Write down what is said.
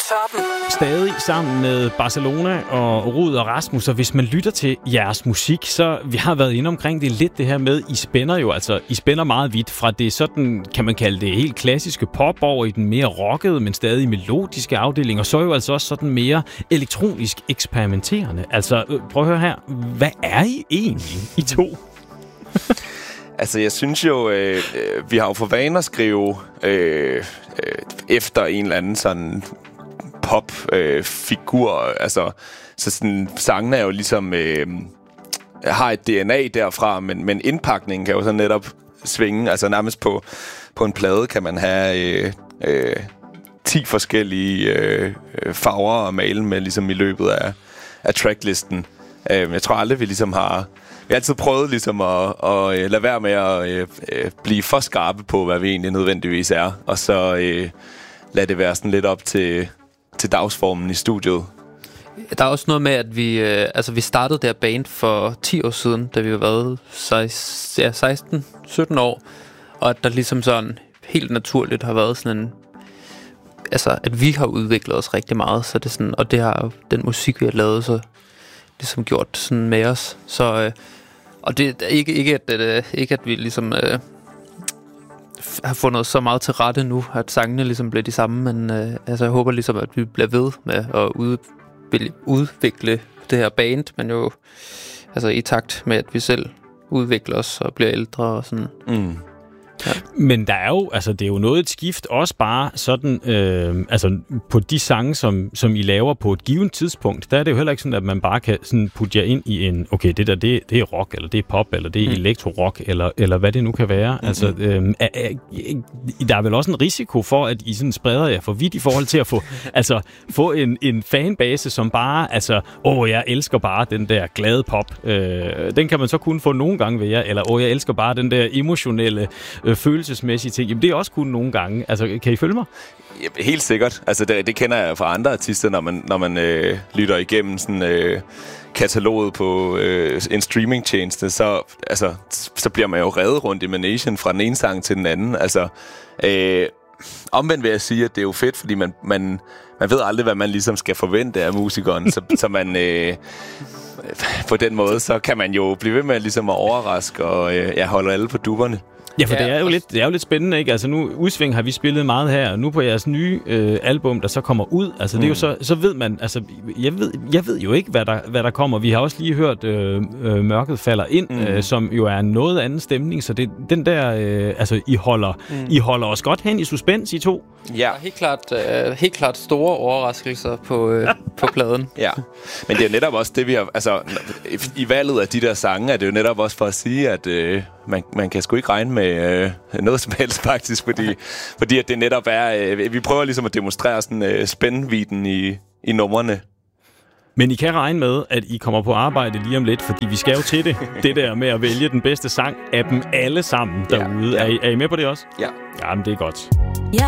toppen. Stadig sammen med Barcelona og Rud og Rasmus, og hvis man lytter til jeres musik, så vi har været inde omkring det lidt det her med, I spænder meget vidt fra det sådan, kan man kalde det, helt klassiske pop over i den mere rockede, men stadig melodiske afdeling, og så jo altså også sådan mere elektronisk eksperimenterende. Altså, prøv at høre her, hvad er I egentlig, I to? Altså, jeg synes jo, vi har jo for vane at skrive efter en eller anden sådan pop-figur. Altså, så sådan, sangene er jo ligesom har et DNA derfra, men indpakningen kan jo så netop svinge. Altså, nærmest på en plade kan man have 10 forskellige farver at male med, ligesom i løbet af tracklisten. Jeg tror aldrig, vi ligesom har... Vi har altid prøvet ligesom at lade være med at blive for skarpe på, hvad vi egentlig nødvendigvis er. Og så lade det være sådan lidt op til dagsformen i studiet. Der er også noget med, at vi startede der band for 10 år siden, da vi var været 16-17 år. Og at der ligesom sådan helt naturligt har været sådan en... Altså, at vi har udviklet os rigtig meget. Så det sådan, og det har den musik, vi har lavet, så ligesom gjort sådan med os. Så... Og det er ikke at vi ligesom har fundet så meget til rette nu, at sangene ligesom bliver de samme, men jeg håber ligesom, at vi bliver ved med at udvikle det her band, men jo altså i takt med, at vi selv udvikler os og bliver ældre og sådan. Mm. Ja. Men der er jo, altså det er jo noget et skift, også bare sådan, altså på de sange, som I laver på et givet tidspunkt, der er det jo heller ikke sådan, at man bare kan sådan putte jer ind i en, okay, det der, det er rock, eller det er pop, eller det er elektro-rock, eller hvad det nu kan være. Mm-hmm. Altså, der er vel også en risiko for, at I sådan spreder jer for vidt i forhold til at få en fanbase, som bare, altså, jeg elsker bare den der glade pop. Den kan man så kun få nogle gange ved jer, eller jeg elsker bare den der emotionelle følelsesmæssige ting. Jamen, det er også kun nogle gange. Altså, kan I følge mig? Ja, helt sikkert. Altså, det kender jeg fra andre artister, når man lytter igennem sådan kataloget på en streamingtjeneste, så bliver man jo revet rundt i managen fra den ene sang til den anden. Altså, omvendt vil jeg sige, at det er jo fedt, fordi man ved aldrig, hvad man ligesom skal forvente af musikeren, så man... på den måde, så kan man jo blive ved med ligesom at overraske, og jeg holder alle på dupperne. Ja, for det er jo lidt spændende, ikke? Altså nu, Udsving har vi spillet meget her, og nu på jeres nye album, der så kommer ud, altså det er jo så ved man, altså jeg ved jo ikke, hvad der kommer. Vi har også lige hørt Mørket falder ind, som jo er en noget anden stemning, så det den der, altså I holder os godt hen i suspens, I to. Ja, helt klart store overraskelser på pladen. Ja, men det er netop også det, vi har, altså i valget af de der sange, er det jo netop også for at sige, at man kan sgu ikke regne med noget som helst faktisk, fordi at det netop er, vi prøver ligesom at demonstrere sådan spændvidden i numrene. Men I kan regne med, at I kommer på arbejde lige om lidt, fordi vi skal jo til det der med at vælge den bedste sang af dem alle sammen derude. Ja. Er I med på det også? Ja. Jamen, det er godt.